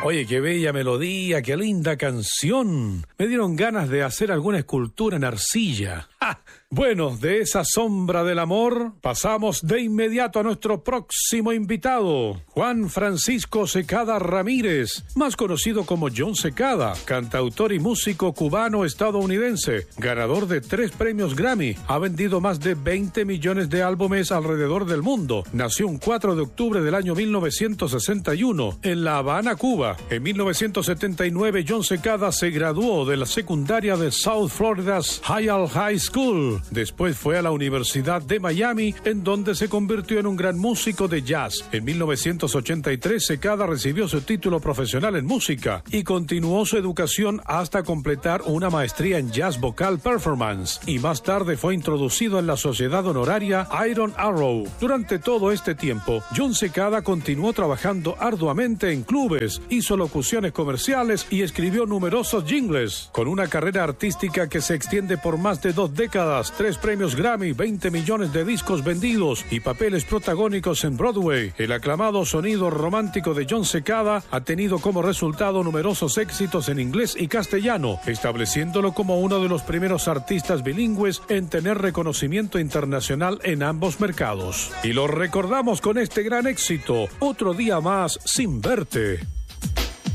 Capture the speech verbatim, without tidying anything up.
Oye, qué bella melodía, qué linda canción. Me dieron ganas de hacer alguna escultura en arcilla. ¡Ja! Bueno, de esa sombra del amor pasamos de inmediato a nuestro próximo invitado, Juan Francisco Secada Ramírez, más conocido como John Secada, cantautor y músico cubano-estadounidense, ganador de tres premios Grammy, ha vendido más de veinte millones de álbumes alrededor del mundo. Nació un cuatro de octubre del año mil novecientos sesenta y uno en La Habana, Cuba. En mil novecientos setenta y nueve, John Secada se graduó de la secundaria de South Florida's Highland High School. Después fue a la Universidad de Miami, en donde se convirtió en un gran músico de jazz. En mil novecientos ochenta y tres, Secada recibió su título profesional en música y continuó su educación hasta completar una maestría en jazz vocal performance, y más tarde fue introducido en la sociedad honoraria Iron Arrow. Durante todo este tiempo, John Secada continuó trabajando arduamente en clubes, hizo locuciones comerciales y escribió numerosos jingles. Con una carrera artística que se extiende por más de dos décadas, tres premios Grammy, veinte millones de discos vendidos y papeles protagónicos en Broadway, el aclamado sonido romántico de John Secada ha tenido como resultado numerosos éxitos en inglés y castellano, estableciéndolo como uno de los primeros artistas bilingües en tener reconocimiento internacional en ambos mercados. Y lo recordamos con este gran éxito, Otro día más sin verte.